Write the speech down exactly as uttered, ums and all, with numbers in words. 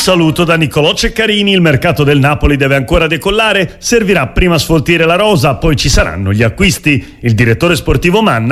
saluto da Niccolò Ceccarini. Il mercato del Napoli deve ancora decollare, servirà prima sfoltire la rosa, poi ci saranno gli acquisti. Il direttore sportivo Manna